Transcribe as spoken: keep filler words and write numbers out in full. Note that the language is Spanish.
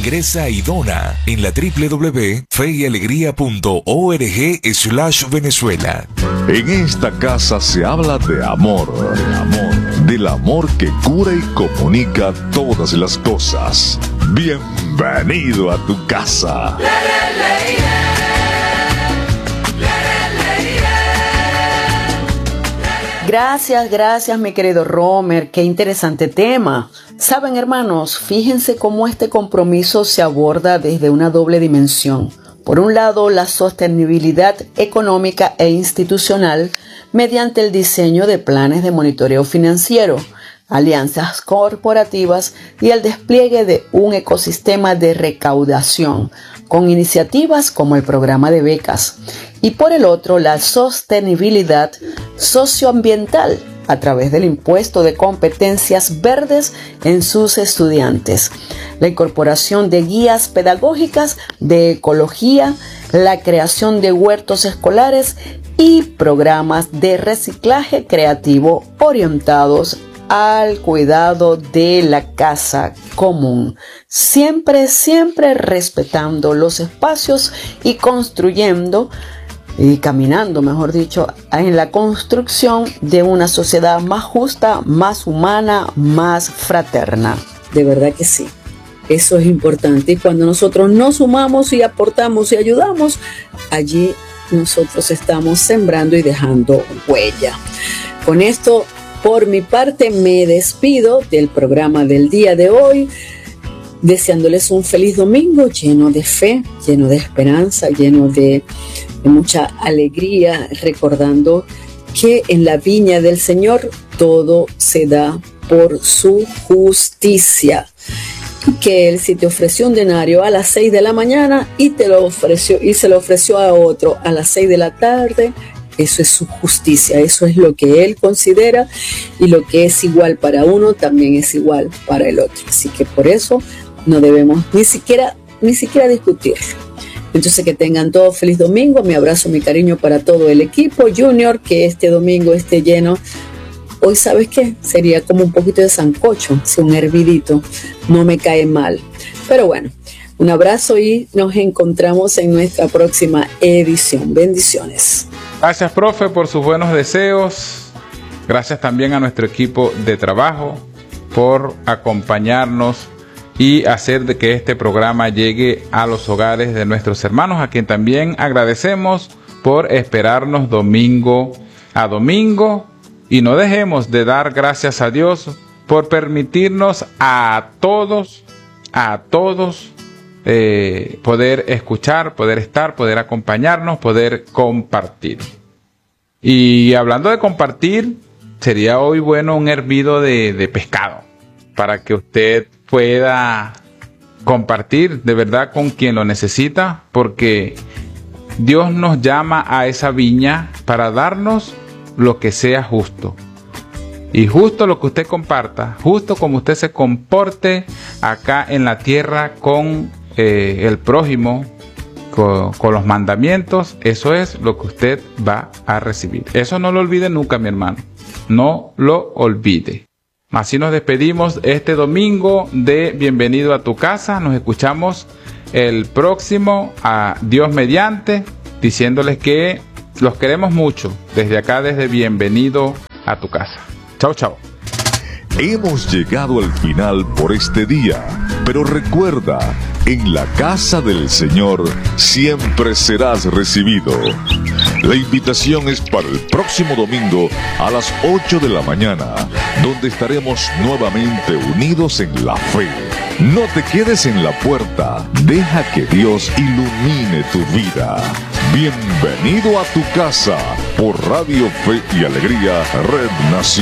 Ingresa y dona en la doble u doble u doble u punto fe y alegría punto org slash Venezuela. En esta casa se habla de amor, de amor, del amor que cura y comunica todas las cosas. Bienvenido a tu casa. Gracias, gracias mi querido Romer, qué interesante tema. Saben, hermanos, fíjense cómo este compromiso se aborda desde una doble dimensión. Por un lado, la sostenibilidad económica e institucional mediante el diseño de planes de monitoreo financiero, alianzas corporativas y el despliegue de un ecosistema de recaudación, con iniciativas como el programa de becas. Y por el otro, la sostenibilidad socioambiental a través del impuesto de competencias verdes en sus estudiantes, la incorporación de guías pedagógicas de ecología, la creación de huertos escolares y programas de reciclaje creativo orientados al cuidado de la casa común, siempre, siempre respetando los espacios y construyendo y caminando, mejor dicho, en la construcción de una sociedad más justa, más humana, más fraterna. De verdad que sí, eso es importante. Y cuando nosotros nos sumamos y aportamos y ayudamos, allí nosotros estamos sembrando y dejando huella. Con esto, por mi parte, me despido del programa del día de hoy, deseándoles un feliz domingo lleno de fe, lleno de esperanza, lleno de, de mucha alegría, recordando que en la viña del Señor todo se da por su justicia. Que Él, si te ofreció un denario a las seis de la mañana y te lo ofreció y se lo ofreció a otro a las seis de la tarde, eso es su justicia, eso es lo que Él considera, y lo que es igual para uno también es igual para el otro. Así que por eso no debemos ni siquiera, ni siquiera discutirlo. Entonces, que tengan todos feliz domingo. Mi abrazo, mi cariño para todo el equipo Junior, que este domingo esté lleno. Hoy, ¿sabes qué? Sería como un poquito de sancocho, un hervidito, no me cae mal. Pero bueno, un abrazo y nos encontramos en nuestra próxima edición. Bendiciones. Gracias, profe, por sus buenos deseos. Gracias también a nuestro equipo de trabajo por acompañarnos y hacer de que este programa llegue a los hogares de nuestros hermanos, a quien también agradecemos por esperarnos domingo a domingo. Y no dejemos de dar gracias a Dios por permitirnos a todos, a todos, eh, poder escuchar, poder estar, poder acompañarnos, poder compartir. Y hablando de compartir, sería hoy bueno un hervido de, de pescado, para que usted pueda compartir de verdad con quien lo necesita, porque Dios nos llama a esa viña para darnos lo que sea justo. Y justo lo que usted comparta, justo como usted se comporte acá en la tierra con eh, el prójimo, con, con los mandamientos, eso es lo que usted va a recibir. Eso no lo olvide nunca, mi hermano. No lo olvide. Así nos despedimos este domingo de Bienvenido a tu casa. Nos escuchamos el próximo, a Dios mediante, diciéndoles que los queremos mucho. Desde acá, desde Bienvenido a tu casa. Chao, chao. Hemos llegado al final por este día, pero recuerda, en la casa del Señor siempre serás recibido. La invitación es para el próximo domingo a las ocho de la mañana, donde estaremos nuevamente unidos en la fe. No te quedes en la puerta, deja que Dios ilumine tu vida. Bienvenido a tu casa por Radio Fe y Alegría, Red Nación.